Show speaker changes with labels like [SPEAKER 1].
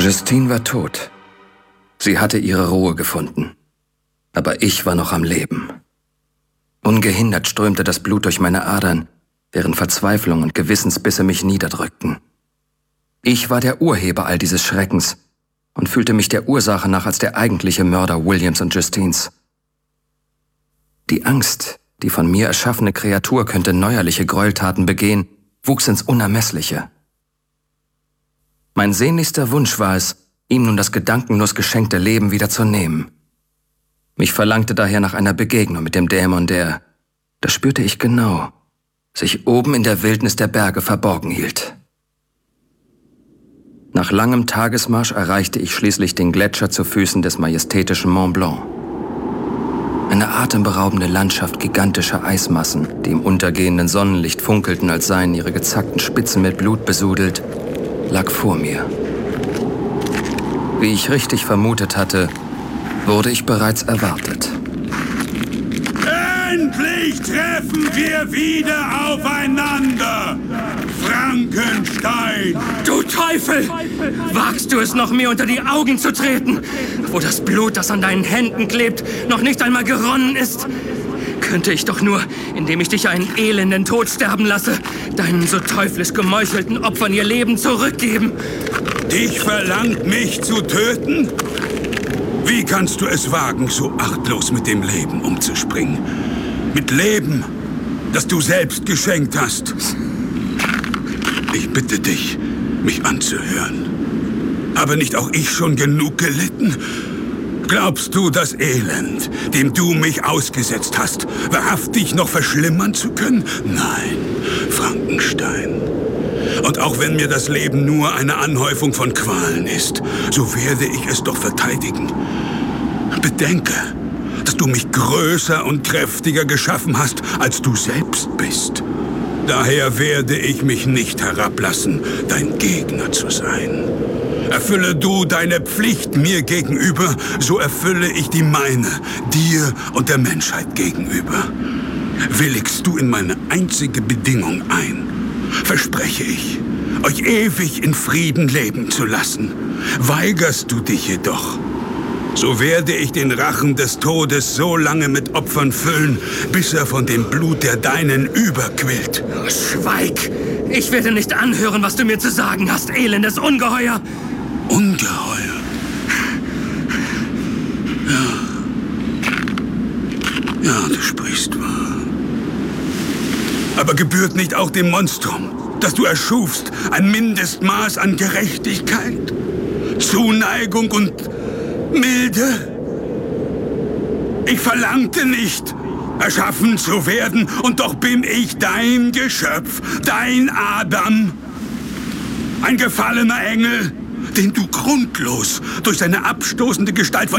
[SPEAKER 1] Justine war tot. Sie hatte ihre Ruhe gefunden. Aber ich war noch am Leben. Ungehindert strömte das Blut durch meine Adern, während Verzweiflung und Gewissensbisse mich niederdrückten. Ich war der Urheber all dieses Schreckens und fühlte mich der Ursache nach als der eigentliche Mörder Williams und Justines. Die Angst, die von mir erschaffene Kreatur könnte neuerliche Gräueltaten begehen, wuchs ins Unermessliche. Mein sehnlichster Wunsch war es, ihm nun das gedankenlos geschenkte Leben wieder zu nehmen. Mich verlangte daher nach einer Begegnung mit dem Dämon, der, das spürte ich genau, sich oben in der Wildnis der Berge verborgen hielt. Nach langem Tagesmarsch erreichte ich schließlich den Gletscher zu Füßen des majestätischen Mont Blanc. Eine atemberaubende Landschaft gigantischer Eismassen, die im untergehenden Sonnenlicht funkelten, als seien ihre gezackten Spitzen mit Blut besudelt, lag vor mir. Wie ich richtig vermutet hatte, wurde ich bereits erwartet.
[SPEAKER 2] Endlich treffen wir wieder aufeinander! Frankenstein!
[SPEAKER 3] Du Teufel! Wagst du es noch, mir unter die Augen zu treten, wo das Blut, das an deinen Händen klebt, noch nicht einmal geronnen ist? Könnte ich doch nur, indem ich dich einen elenden Tod sterben lasse, deinen so teuflisch gemeuchelten Opfern ihr Leben zurückgeben.
[SPEAKER 2] Dich verlangt, mich zu töten? Wie kannst du es wagen, so achtlos mit dem Leben umzuspringen? Mit Leben, das du selbst geschenkt hast. Ich bitte dich, mich anzuhören. Habe nicht auch ich schon genug gelitten? Glaubst du, das Elend, dem du mich ausgesetzt hast, wahrhaftig noch verschlimmern zu können? Nein, Frankenstein. Und auch wenn mir das Leben nur eine Anhäufung von Qualen ist, so werde ich es doch verteidigen. Bedenke, dass du mich größer und kräftiger geschaffen hast, als du selbst bist. Daher werde ich mich nicht herablassen, dein Gegner zu sein. Erfülle du deine Pflicht mir gegenüber, so erfülle ich die meine, dir und der Menschheit gegenüber. Willigst du in meine einzige Bedingung ein, verspreche ich, euch ewig in Frieden leben zu lassen. Weigerst du dich jedoch, so werde ich den Rachen des Todes so lange mit Opfern füllen, bis er von dem Blut der Deinen überquillt.
[SPEAKER 3] Schweig! Ich werde nicht anhören, was du mir zu sagen hast, elendes Ungeheuer!
[SPEAKER 2] Ungeheuer? Ja, du sprichst wahr. Aber gebührt nicht auch dem Monstrum, das du erschufst, ein Mindestmaß an Gerechtigkeit, Zuneigung und Milde? Ich verlangte nicht, erschaffen zu werden, und doch bin ich dein Geschöpf, dein Adam. Ein gefallener Engel, den du grundlos durch seine abstoßende Gestalt von